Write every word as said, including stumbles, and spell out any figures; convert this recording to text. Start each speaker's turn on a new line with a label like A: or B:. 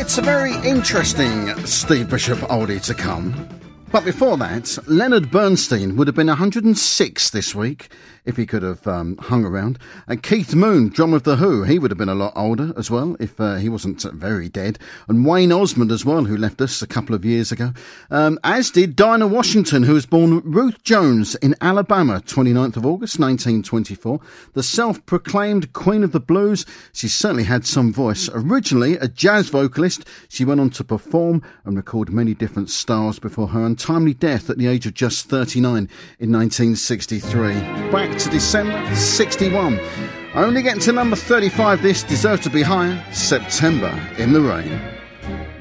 A: It's a very interesting Steve Bishop oldie to come. But before that, Leonard Bernstein would have been one hundred six this week if he could have um, hung around. And Keith Moon, drummer of The Who, he would have been a lot older as well if uh, he wasn't very dead. And Wayne Osmond as well, who left us a couple of years ago. Um, as did Dinah Washington, who was born Ruth Jones in Alabama, twenty-ninth of August, nineteen twenty-four. The self-proclaimed Queen of the Blues. She certainly had some voice. Originally a jazz vocalist, she went on to perform and record many different styles before her untimely death at the age of just thirty-nine in nineteen sixty-three. Back to December sixty-one. Only getting to number thirty-five, this deserved to be higher. September in the Rain.